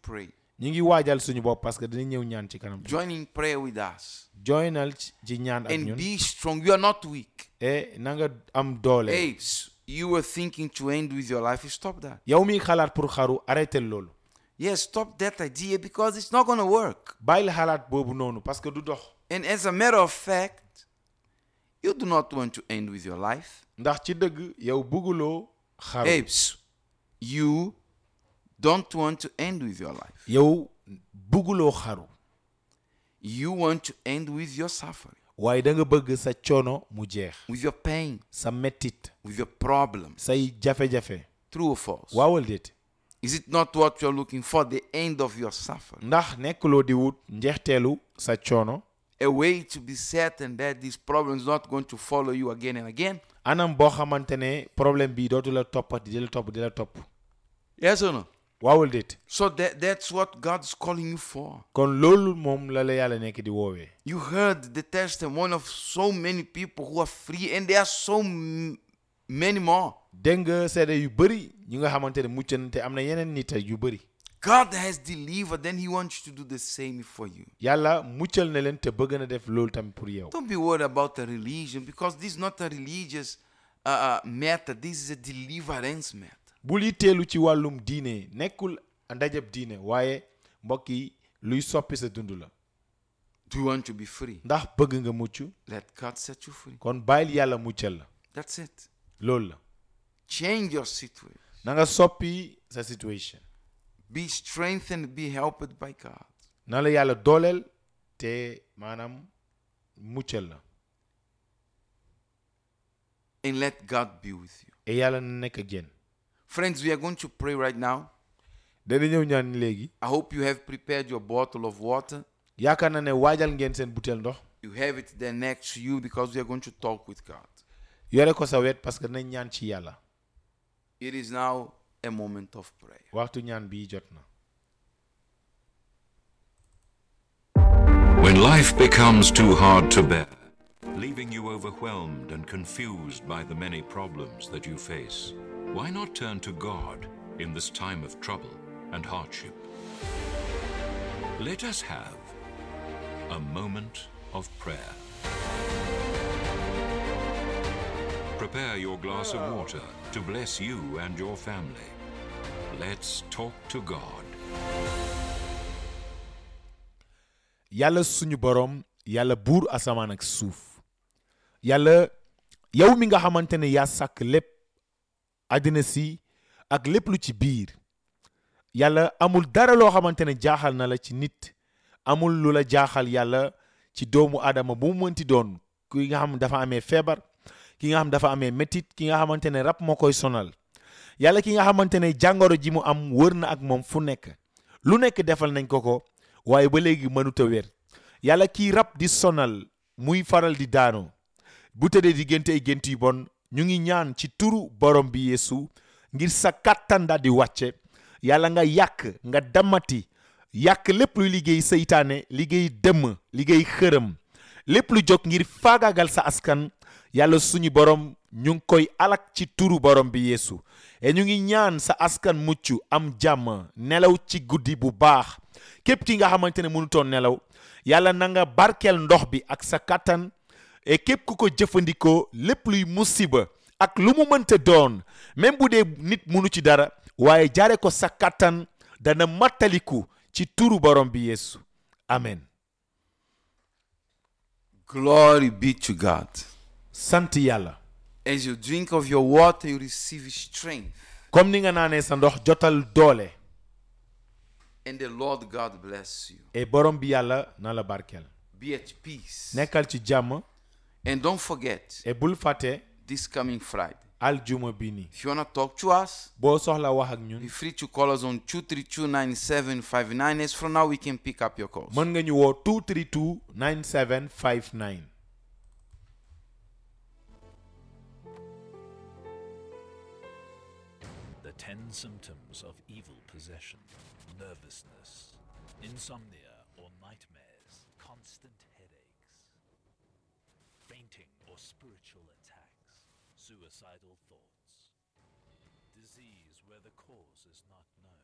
pray. ñu ngi waajal suñu bopp parce que dinañ ñëw ñaan ci kanam. Join in prayer with us. joinal ci ñaan ak And ñun. be strong. You are not weak. na nga am doole. Hey, you were thinking to end with your life. Stop that. yow mi xalaat pour xaru arrêté loolu. Yes, stop that idea because it's not going to work. bàyyil xalaat boobu noonu parce que du dox. And as a matter of fact, you do not want to end with your life. ndax ci dëgg yow bëgguloo xaru. Apes, you don't want to end with your life. yow bëgguloo xaru. You want to end with your suffering, waaye da nga bëgg sa coono mu jeex. with your pain, sa mettit. with your problems. say jafe-jafe. True or false? waawal déet. Is it not what you're looking for, the end of your suffering? ndax nekkuloo di wut njeexteelu sa coono. A way to be certain that this problem is not going to follow you again and again? anam boo xamante ne problème bi dootu la toppati di la topp. Yes or no? waawal déet. So that's what God's calling you for. kon loolu moom la yàlla nekk di woowee. You heard the testimony of so many people who are free, and there are so many more. dégg nga seede yu bëri ñu nga xamante ne mucc na te am na yeneen nit yu bëri. God has delivered, and He wants to do the same for you. yàlla muccal na leen te bëgg na def loolu tamit pour yow. Don't be worried about the religion, because this is not a religious matter. This is a deliverance matter. bul yitteelu ci wàllum diine nekkul ndajab diine waaye mbokk yi luy soppi sa dund la. Do you want to be free? ndax bëgg nga mucc. Let God set you free. kon bàyyil yàlla muccal la. That's it. loolu la. Change your situation. na nga soppi sa situation. Be strengthened, be helped by God. na la yàlla dooleel te maanaam muccal la. And let God be with you. et yàlla na nekk ak yéen. Friends, we are going to pray right now. dana ñëw ñaan léegi. I hope you have prepared your bottle of water. yaakaar na ne waajal ngeen seen butéel ndox. You have it there next to you, because we are going to talk with God. yore ko sa wet parce que nañ ñaan ci yàlla. It is now a moment of prayer. waxtu ñaan bii jot na. When life becomes too hard to bear, leaving you overwhelmed and confused by the many problems that you face, why not turn to God in this time of trouble and hardship? Let us have a moment of prayer. Prepare your glass of water to bless you and your family. Let's talk to God. yàlla suñu borom yàlla buur asamaan ak suuf. yàlla yow mi nga xamante ne yaa sàkk lépp àddina si ak lépp lu ci biir. yàlla amul dara loo xamante ne jaaxal na la ci nit. amul lu la jaaxal yàlla ci doomu aadama bu mu mënti doon. ki nga xam dafa amee feebar. ki nga xam dafa amee métit. ki nga xamante ne rab moo koy sonal. yàlla ki nga xamante ne jàngoro ji mu am wër na ak moom fu nekk. lu nekk defal nañ ko waaye ba léegi mënut a wér. yàlla kii rab di sonal muy faral di daanu. bu tëddee di gént ay gént yu bon ñu ngi ñaan ci turu borom bi Yeesu ngir sa kàttan daal di wàcce. yàlla nga yàq nga damati yàq lépp luy liggéey seytaane liggéey dëmm liggéey xërëm lépp lu jóg ngir faagaagal sa askan. yàlla suñu borom ñu ngi koy alak ci turu borom bi Yeesu. et ñu ngi ñaan sa askan mucc am jàmm nelaw ci guddi bu baax. képp ki nga xamante ne mënutoon nelaw yàlla na nga barkeel ndox bi ak sa kattan. et képp ku ko jëfandikoo lépp luy musiba ak lu mu mënta doon même bu dee nit mënu ci dara waaye jaare ko sa kattan dana mattaliku ci turu borom bi Yeesu amen. Glory be to God. sant yàlla. As you drink of your water, you receive strength. comme ni nga naanee sa ndox jotal doole. And the Lord God bless you. et borom bi yàlla na la barkeel. Be at peace. nekkal ci jàmm. And don't forget, et bul fàtte this coming Friday, aljuma bi nii. if you want to talk to us, boo soxla wax ak be ñun. free to call us on 232-9759. As from now, we can pick up your calls. mën nga ñu woo 232 9759. The 10 symptoms of evil possession: nervousness, insomnia or nightmares, constant headaches, fainting or spiritual attacks, suicidal thoughts, disease where the cause is not known.